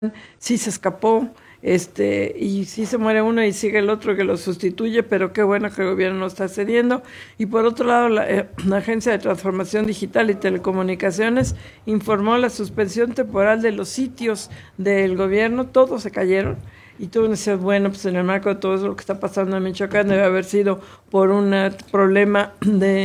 sí se escapó, y sí se muere uno y sigue el otro que lo sustituye, pero qué bueno que el gobierno no está cediendo. Y por otro lado, la Agencia de Transformación Digital y Telecomunicaciones informó la suspensión temporal de los sitios del gobierno, todos se cayeron. Y tú dices, bueno, pues en el marco de todo eso lo que está pasando en Michoacán debe haber sido por un problema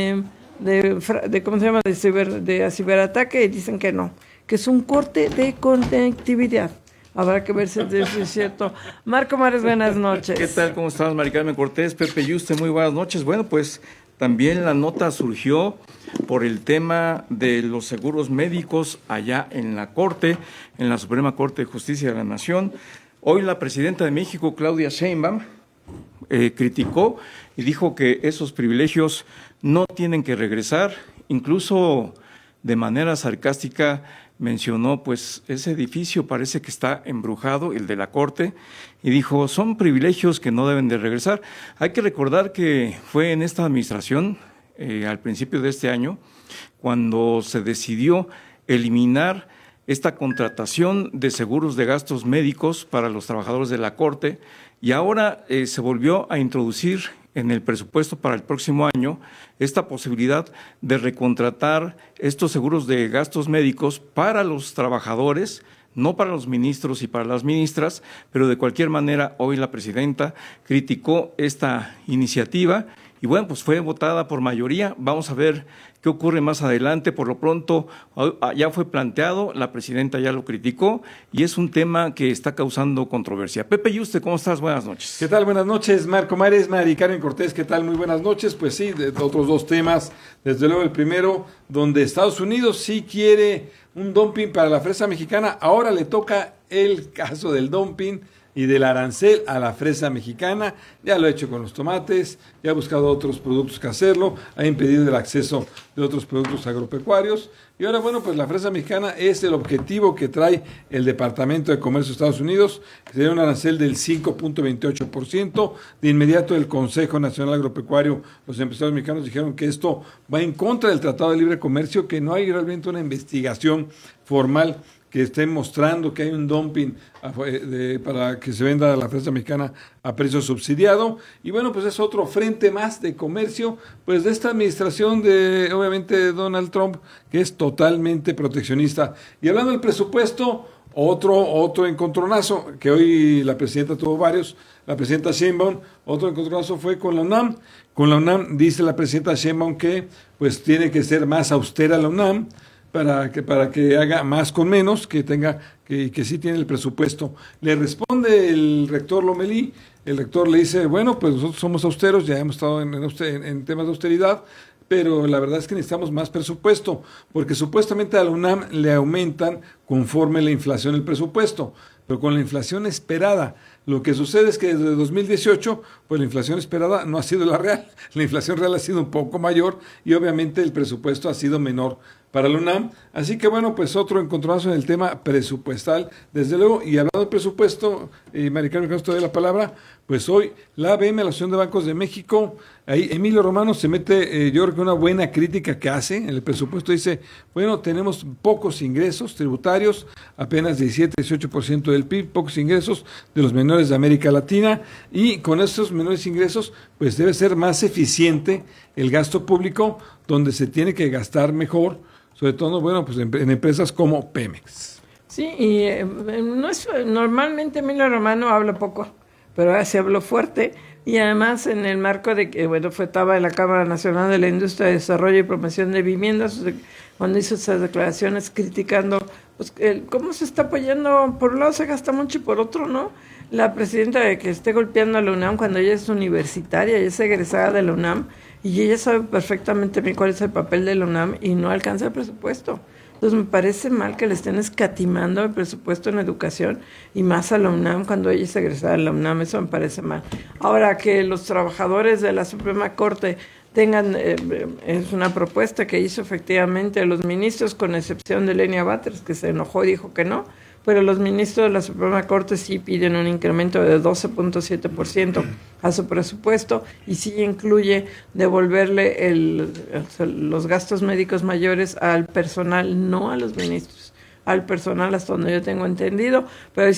de ¿cómo se llama? De ciberataque, y dicen que no, que es un corte de conectividad. Habrá que ver si eso es cierto. Marco Mares, buenas noches. ¿Qué tal? ¿Cómo estás, Mari Carmen Cortés? Pepe Yuste, muy buenas noches. Bueno, pues también la nota surgió por el tema de los seguros médicos allá en la Corte, en la Suprema Corte de Justicia de la Nación. Hoy la presidenta de México, Claudia Sheinbaum, criticó y dijo que esos privilegios no tienen que regresar, incluso de manera sarcástica mencionó, pues ese edificio parece que está embrujado, el de la Corte, y dijo, son privilegios que no deben de regresar. Hay que recordar que fue en esta administración, al principio de este año, cuando se decidió eliminar esta contratación de seguros de gastos médicos para los trabajadores de la Corte, y ahora se volvió a introducir en el presupuesto para el próximo año esta posibilidad de recontratar estos seguros de gastos médicos para los trabajadores, no para los ministros y para las ministras, pero de cualquier manera hoy la presidenta criticó esta iniciativa y bueno, pues fue votada por mayoría. Vamos a ver qué ocurre más adelante. Por lo pronto ya fue planteado, la presidenta ya lo criticó y es un tema que está causando controversia. Pepe Yuste, ¿cómo estás? Buenas noches. ¿Qué tal? Buenas noches, Marco Mares, Mari Carmen Cortés, ¿qué tal? Muy buenas noches. Pues sí, de otros dos temas. Desde luego el primero, donde Estados Unidos sí quiere un dumping para la fresa mexicana. Ahora le toca el caso del dumping y del arancel a la fresa mexicana. Ya lo ha hecho con los tomates, ya ha buscado otros productos que hacerlo, ha impedido el acceso de otros productos agropecuarios. Y ahora, bueno, pues la fresa mexicana es el objetivo que trae el Departamento de Comercio de Estados Unidos, que sería un arancel del 5.28%. De inmediato el Consejo Nacional Agropecuario, los empresarios mexicanos dijeron que esto va en contra del Tratado de Libre Comercio, que no hay realmente una investigación formal que estén mostrando que hay un dumping para que se venda la fresa mexicana a precio subsidiado. Y bueno, pues es otro frente más de comercio, pues de esta administración de, obviamente, de Donald Trump, que es totalmente proteccionista. Y hablando del presupuesto, otro encontronazo, que hoy la presidenta tuvo varios, la presidenta Sheinbaum, otro encontronazo fue con la UNAM. Con la UNAM dice la presidenta Sheinbaum que pues tiene que ser más austera la UNAM, para que haga más con menos, que sí tiene el presupuesto. Le responde el rector Lomelí, el rector le dice, bueno, pues nosotros somos austeros, ya hemos estado en temas de austeridad, pero la verdad es que necesitamos más presupuesto, porque supuestamente a la UNAM le aumentan conforme la inflación el presupuesto, pero con la inflación esperada. Lo que sucede es que desde 2018, pues la inflación esperada no ha sido la real. La inflación real ha sido un poco mayor y obviamente el presupuesto ha sido menor para la UNAM. Así que bueno, pues otro encontronazo en el tema presupuestal, desde luego. Y hablando de presupuesto, Mari Carmen, que te doy la palabra, pues hoy la ABM, la Asociación de Bancos de México, ahí Emilio Romano se mete, yo creo que una buena crítica que hace en el presupuesto, dice, bueno, tenemos pocos ingresos tributarios, apenas 17-18% del PIB, pocos ingresos de los menores de América Latina, y con esos menores ingresos, pues debe ser más eficiente el gasto público, donde se tiene que gastar mejor, sobre todo, bueno, pues en empresas como Pemex. Sí, y normalmente Emilio Romano habla poco, pero ahora se habló fuerte, y además en el marco de que, bueno, estaba en la Cámara Nacional de la Industria de Desarrollo y Promoción de Viviendas, cuando hizo esas declaraciones criticando pues cómo se está apoyando, por un lado se gasta mucho y por otro no. La presidenta de que esté golpeando a la UNAM cuando ella es universitaria, ella es egresada de la UNAM, y ella sabe perfectamente bien cuál es el papel de la UNAM y no alcanza el presupuesto. Entonces me parece mal que le estén escatimando el presupuesto en educación y más a la UNAM cuando ella es egresada de la UNAM, eso me parece mal. Ahora que los trabajadores de la Suprema Corte tengan, es una propuesta que hizo efectivamente los ministros, con excepción de Lenia Batres, que se enojó y dijo que no, pero los ministros de la Suprema Corte sí piden un incremento de 12.7% a su presupuesto y sí incluye devolverle los gastos médicos mayores al personal, no a los ministros. al personal hasta donde yo tengo entendido, pero